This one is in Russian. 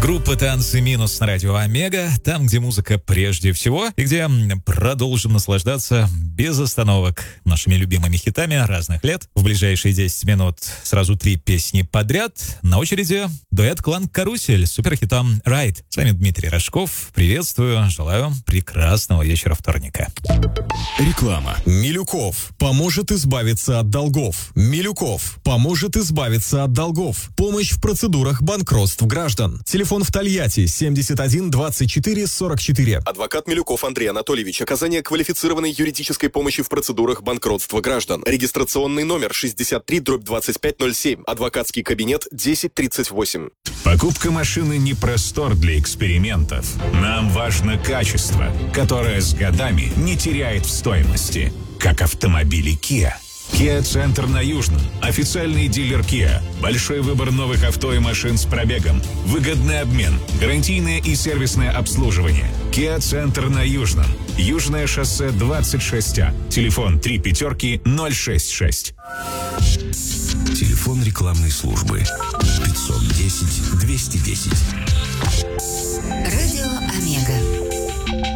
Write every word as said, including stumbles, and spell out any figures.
Группа «Танцы минус» на радио Омега, там, где музыка прежде всего, и где продолжим наслаждаться без остановок нашими любимыми хитами разных лет. В ближайшие десять минут сразу три песни подряд. На очереди дуэт «Клан Карусель» с суперхитом «Ride». С вами Дмитрий Рожков. Приветствую, желаю прекрасного вечера вторника. Реклама. Милюков поможет избавиться от долгов. Милюков поможет избавиться от долгов. Помощь в процедурах банкротств граждан. Телефон в Тольятти семьдесят один двадцать четыре сорок четыре. Адвокат Милюков Андрей Анатольевич. Оказание квалифицированной юридической помощи в процедурах банкротства граждан. Регистрационный номер шестьдесят три дробь двадцать пять ноль семь. Адвокатский кабинет десять тридцать восемь. Покупка машины не простор для экспериментов. Нам важно качество, которое с годами не теряет в стоимости, как автомобили Kia. Kia Центр на Южном. Официальный дилер Kia. Большой выбор новых авто и машин с пробегом. Выгодный обмен. Гарантийное и сервисное обслуживание. Kia Центр на Южном. Южное шоссе двадцать шесть А. Телефон три пятерки ноль шесть шесть. Телефон рекламной службы пятьсот десять двести десять. Радио Омега.